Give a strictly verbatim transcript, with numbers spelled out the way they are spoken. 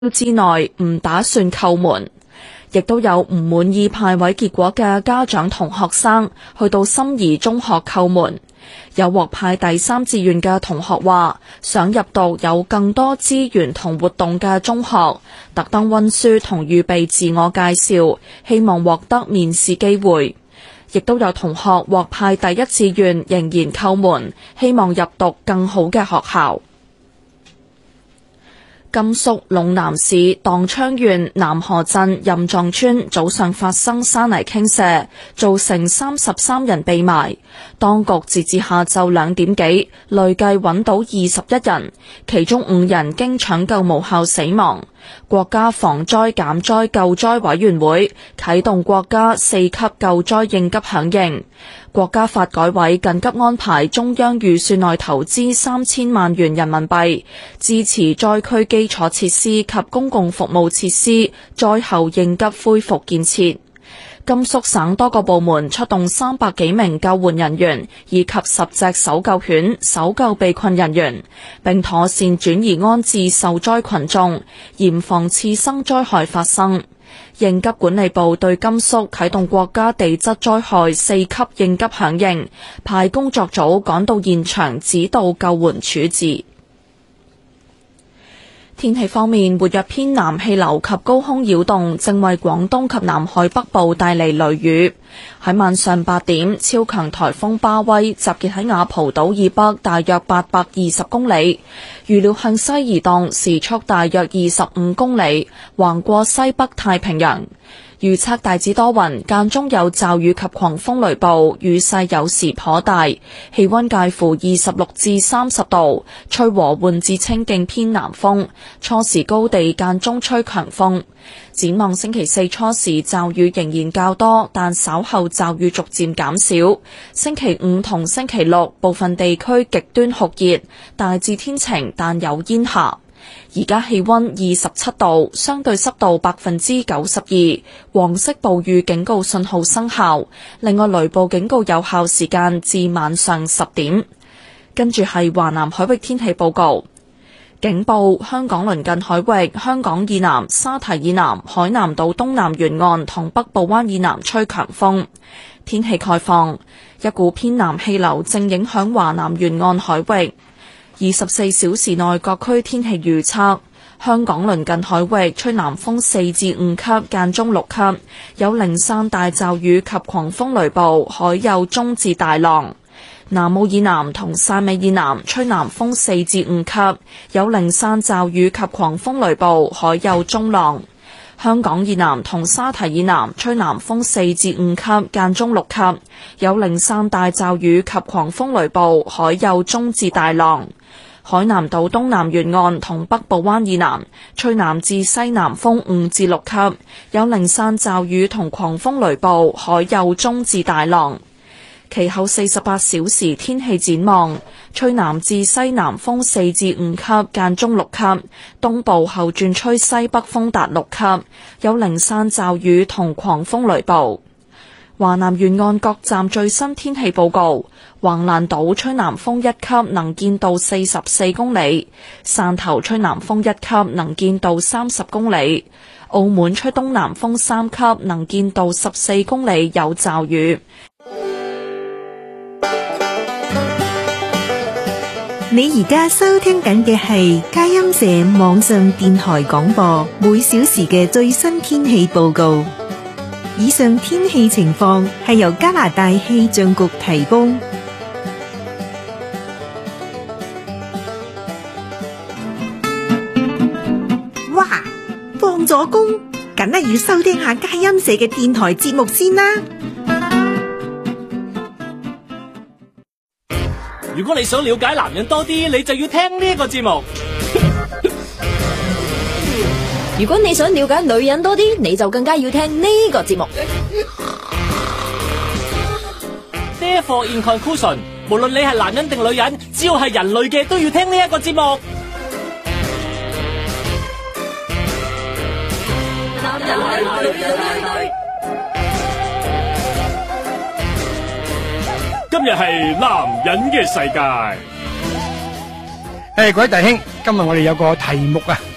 之內唔打算叩門。亦都有唔滿意派位結果嘅家長同學生去到心儀中學叩門。有獲派第三志願嘅同學話，想入讀有更多資源同活動嘅中學，特登溫書同預備自我介紹，希望獲得面試機會。亦都有同學獲派第一志願仍然叩門，希望入讀更好嘅學校。甘肅隴南市蕩昌縣南河鎮任藏村早上發生山泥傾瀉，造成三十三人被埋。當局截至下晝兩點幾，累計揾到二十一人，其中五人經搶救無效死亡。國家防災減災救災委員會啟動國家四級救災應急響應。國家發改委緊急安排中央預算內投資三千萬元人民幣，支持災區基礎設施及公共服務設施災後應急恢復建設。甘肅省多個部門出動三百幾名救援人員以及十隻搜救犬搜救被困人員，並妥善轉移安置受災群眾，嚴防次生災害發生。應急管理部對甘肅啟動國家地質災害四級應急響應，派工作組趕到現場指導救援處置。天氣方面，活躍偏南氣流及高空擾動正為廣東及南海北部帶嚟雷雨。喺晚上八點，超強颱風巴威集結喺雅蒲島以北大約八百二十公里，預料向西移動，時速大約二十五公里，橫過西北太平洋。預測大致多雲，間中有驟雨及狂風雷暴，雨勢有時頗大，氣溫介乎二十六至三十度，吹和緩至清勁偏南風，初時高地間中吹強風。展望星期四初時驟雨仍然較多，但稍後驟雨逐漸減少。星期五同星期六部分地區極端酷熱，大致天晴但有煙霞。而家氣溫二十七度，相對濕度百分之九十二，黃色暴雨警告信號生效。另外雷暴警告有效時間至晚上十點。跟住係華南海域天氣報告。警報：香港鄰近海域、香港以南、沙堤以南、海南島東南沿岸同北部灣以南吹強風。天氣概況：一股偏南氣流正影響華南沿岸海域。二十四小時內各區天氣預測：香港鄰近海域吹南風四至五級，間中六級，有零散大驟雨及狂風雷暴，海有中至大浪。南澳以南同汕尾以南吹南風四至五級，有零散驟雨及狂風雷暴，海有中浪。香港以南同沙堤以南吹南風四至五級，間中六級，有零散大驟雨及狂風雷暴，海有中至大浪。海南島東南沿岸同北部灣以南吹南至西南風五至六級，有零散驟雨同狂風雷暴，海有中至大浪。其後四十八小時天氣展望：吹南至西南風四至五級，間中六級，東部後轉吹西北風達六級，有零散驟雨同狂風雷暴。華南沿岸各站最新天氣報告：橫瀾島吹南風一級，能見度四十四公里；汕頭吹南風一級，能見度三十公里；澳門吹東南風三級，能見度十四公里，有驟雨。 你而家收聽緊嘅係佳音社網上電台廣播，每小時嘅最新天氣報告。以上天氣情況係由加拿大氣象局提供。哇！放咗工，梗係要收聽下佳音社嘅電台節目先啦。 如果你想了解男人多啲，你就要聽呢個節目。 如果你想了解女人多啲，你就更加要聽呢個節目。 Therefore in conclusion，無論你係男人定女人，只要係人類嘅都要聽呢一個節目。男人女人女女。今日係男人嘅世界。 誒，各位弟兄，今日我哋有個題目啊。